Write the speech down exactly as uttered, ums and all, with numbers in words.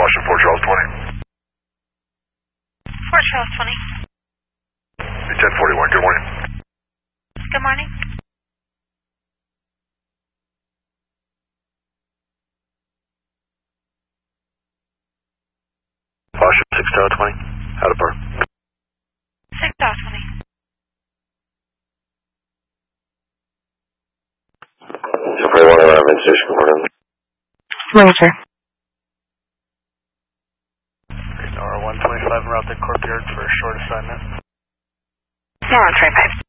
Caution four Charles twenty. four Charles twenty. ten forty-one, good morning. Good morning. Caution six Tower twenty. Out of park. six Tower twenty. two forty-one around main station, good morning. Morning, sir. Nora one twenty-five, route to Courtyard for a short assignment. Nora one twenty-five.